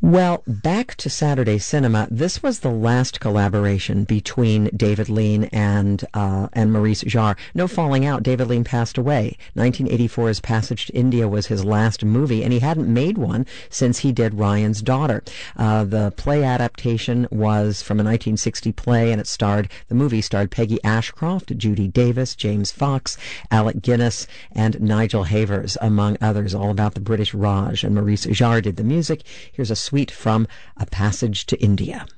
Well, back to Saturday Cinema. This was the last collaboration between David Lean and Maurice Jarre. No falling out. David Lean passed away. 1984's Passage to India was his last movie, and he hadn't made one since he did Ryan's Daughter. The play adaptation was from a 1960 play, and the movie starred Peggy Ashcroft, Judy Davis, James Fox, Alec Guinness, and Nigel Havers, among others, all about the British Raj. And Maurice Jarre did the music. Here's a suite from A Passage to India.